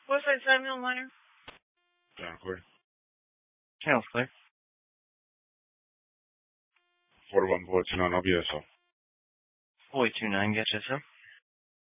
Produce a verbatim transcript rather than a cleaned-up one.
Woodside Samuel Minor. John Clear. Channel's clear. four one four two nine, I'll be S O. four two nine, get you, sir.